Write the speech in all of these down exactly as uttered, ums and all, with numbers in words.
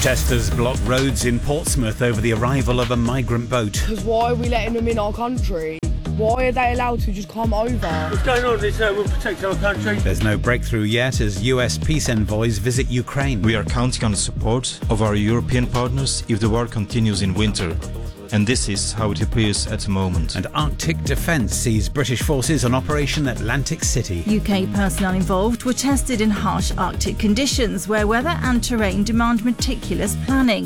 Protesters block roads in Portsmouth over the arrival of a migrant boat. Because why are we letting them in our country? Why are they allowed to just come over? What's going on is uh, we'll protect our country. There's no breakthrough yet as U S peace envoys visit Ukraine. We are counting on the support of our European partners if the war continues in winter. And this is how it appears at the moment. And Arctic Defence sees British forces on Operation Atlantic City. U K personnel involved were tested in harsh Arctic conditions where weather and terrain demand meticulous planning.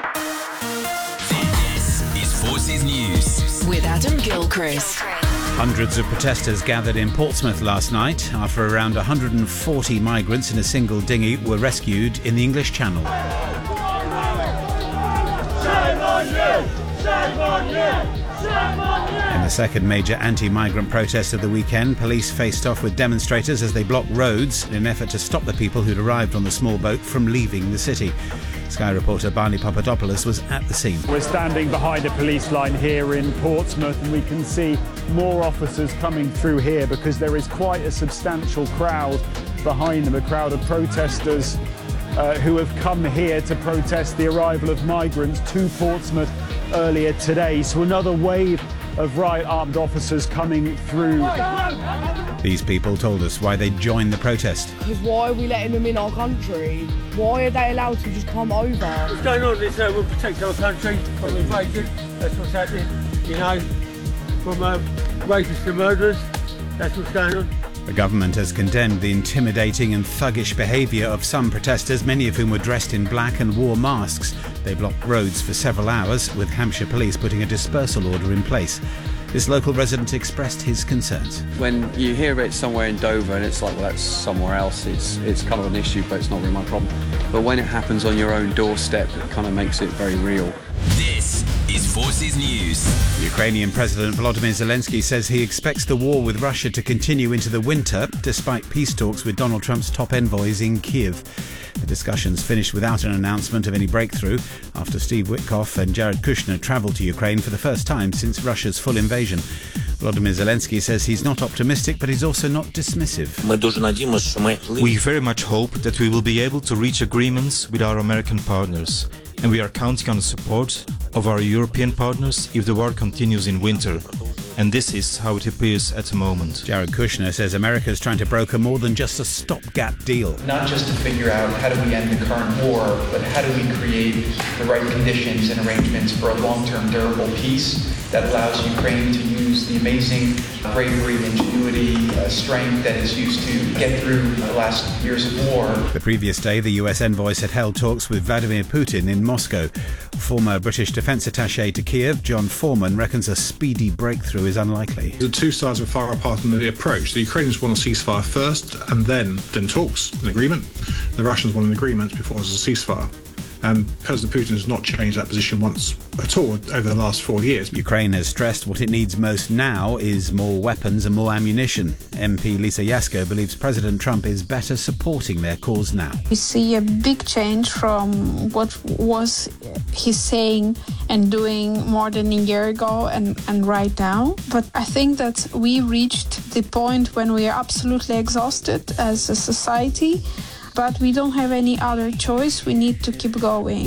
This is Forces News with Adam Gilchrist. Hundreds of protesters gathered in Portsmouth last night after around one hundred forty migrants in a single dinghy were rescued in the English Channel. Shame on you! Shame on you! Shame on you! In the second major anti-migrant protest of the weekend, police faced off with demonstrators as they blocked roads in an effort to stop the people who'd arrived on the small boat from leaving the city. Sky reporter Barney Papadopoulos was at the scene. We're standing behind a police line here in Portsmouth and we can see more officers coming through here because there is quite a substantial crowd behind them, a crowd of protesters uh, who have come here to protest the arrival of migrants to Portsmouth earlier today. So another wave of right-armed officers coming through. These people told us why they joined the protest. Because why are we letting them in our country? Why are they allowed to just come over? What's going on is uh, we'll protect our country from invasion. That's what's happening, you know, from um, rapists to murderers. That's what's going on. The government has condemned the intimidating and thuggish behaviour of some protesters, many of whom were dressed in black and wore masks. They blocked roads for several hours, with Hampshire Police putting a dispersal order in place. This local resident expressed his concerns. When you hear it somewhere in Dover and it's like, well, that's somewhere else, it's it's kind of an issue, but it's not really my problem. But when it happens on your own doorstep, it kind of makes it very real. This is Forces News. Ukrainian President Volodymyr Zelensky says he expects the war with Russia to continue into the winter, despite peace talks with Donald Trump's top envoys in Kiev. The discussions finished without an announcement of any breakthrough after Steve Witkoff and Jared Kushner travelled to Ukraine for the first time since Russia's full invasion. Volodymyr Zelensky says he's not optimistic, but he's also not dismissive. We very much hope that we will be able to reach agreements with our American partners. And we are counting on the support of our European partners if the war continues in winter. And this is how it appears at the moment. Jared Kushner says America's trying to broker more than just a stopgap deal. Not just to figure out how do we end the current war, but how do we create the right conditions and arrangements for a long-term durable peace that allows Ukraine to use the amazing bravery, ingenuity, uh, strength that is used to get through the last years of war. The previous day, the U S envoys had held talks with Vladimir Putin in Moscow. Former British defence attaché to Kiev, John Foreman, reckons a speedy breakthrough is unlikely. The two sides are far apart in the approach. The Ukrainians want a ceasefire first and then, then talks, an agreement. The Russians want an agreement before there's a ceasefire. And President Putin has not changed that position once at all over the last four years. Ukraine has stressed what it needs most now is more weapons and more ammunition. M P Lisa Yasko believes President Trump is better supporting their cause now. We see a big change from what was he saying and doing more than a year ago and, and right now. But I think that we reached the point when we are absolutely exhausted as a society. But we don't have any other choice. We need to keep going.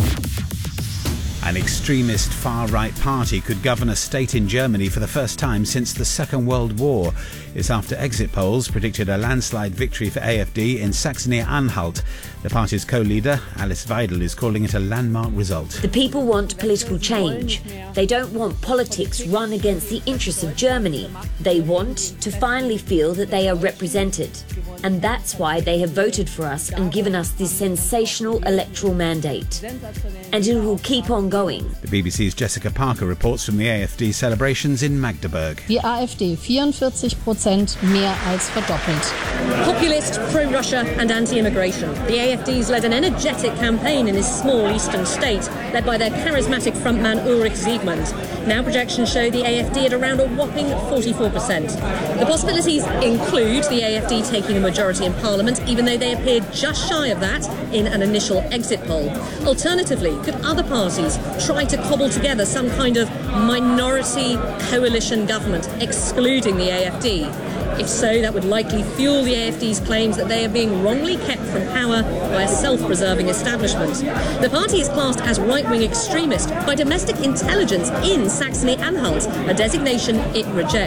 An extremist far-right party could govern a state in Germany for the first time since the Second World War. It's after exit polls predicted a landslide victory for A F D in Saxony-Anhalt. The party's co-leader, Alice Weidel, is calling it a landmark result. The people want political change. They don't want politics run against the interests of Germany. They want to finally feel that they are represented. And that's why they have voted for us and given us this sensational electoral mandate. And it will keep on going. The B B C's Jessica Parker reports from the A F D celebrations in Magdeburg. Die AfD vierundvierzig Prozent, mehr als verdoppelt. Populist, pro-Russia and anti-immigration. The A F D's led an energetic campaign in this small eastern state, led by their charismatic frontman Ulrich Siegmund. Now projections show the A F D at around a whopping forty-four percent. The possibilities include the A F D taking a majority in Parliament, even though they appeared just shy of that in an initial exit poll. Alternatively, could other parties try to cobble together some kind of minority coalition government, excluding the A F D? If so, that would likely fuel the A F D's claims that they are being wrongly kept from power by a self-preserving establishment. The party is classed as right-wing extremist by domestic intelligence in Saxony-Anhalt, a designation it rejects.